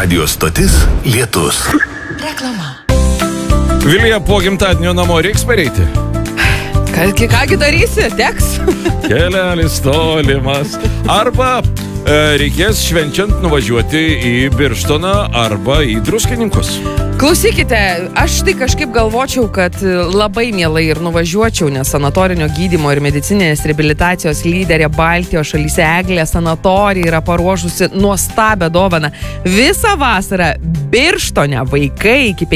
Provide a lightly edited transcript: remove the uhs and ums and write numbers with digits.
Radio stotis Lietus. Reklama. Vilija, po gimtadienio namo reiks pareiti? Kągi darysi? Teks? Kelelis tolimas. Arba reikės švenčiant nuvažiuoti į Birštoną arba į Druskininkus. Klausykite, aš tai kažkaip galvočiau, kad labai mielai ir nuvažiuočiau, nes sanatorinio gydymo ir medicinės reabilitacijos lyderė Baltijos šalyse Eglė sanatorija yra paruošusi nuostabią dovaną. Visą vasarą Birštone vaikai iki